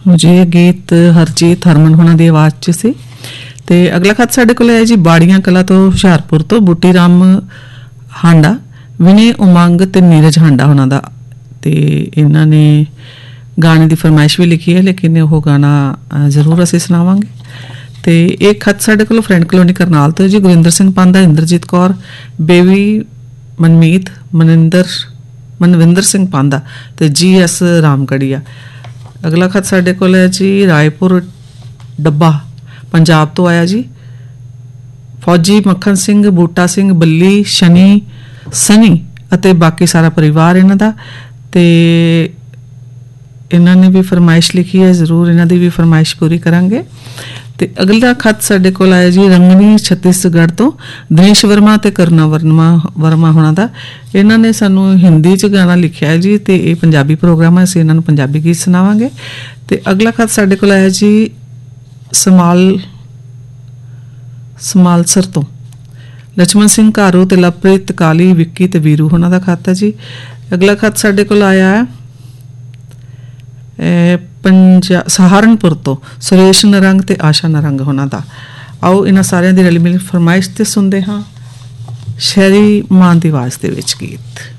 जी ये गीत हरजीत हरमन होना दी आवाज़ च सी। ते अगला खत साडे कोल है जी बाड़ियां कला तो हुशियारपुर तो बूटी राम हांडा, विनय उमंग ते नीरज हांडा होना दा। ते इन्हां ने गाने की फरमाइश भी लिखी है, लेकिन वो गाना जरूर असीं सुनावांगे। ते एक खत साडे कोल फ्रेंड कलोनी करनाल तो जी गुरिंदर सिंह पांदा, इंद्रजीत कौर, बेबी मनमीत, मनविंदर सिंह पांदा ते जी एस रामगढ़िया। अगला खत साडे कोल है जी रायपुर डब्बा पंजाब तो आया जी। फौजी मक्खन सिंह, बूटा सिंह, बल्ली, सनी अते बाकी सारा परिवार इन्हां दा। ते इन्हां ने भी फरमाइश लिखी है, जरूर इन्हां दी भी फरमाइश पूरी करांगे। ते अगला खत साडे कोल आया जी रंगनी छत्तीसगढ़ तो दिनेश वर्मा ते करना वर्मा होना दा। इन्हां ने सानू हिंदी च गाना लिखिया है जी, ते ये पंजाबी प्रोग्राम है, असीं इन्हां नूं पंजाबी गीत सुनावांगे। ते अगला खत साडे कोल आया जी समालसर तो लक्ष्मण सिंह कारू ते लवप्रीत काली, विक्की ते वीरू होना दा खत है जी। अगला खत साडे कोल आया है सहारनपुर तो सुरेश नरंग ते आशा नरंग होना दा। आओ इन्हां सारिਆਂ ਦੀ रली मिली फरमाइश ते सुनते हाँ शहरी मां दी आवाज़ दे विच गीत।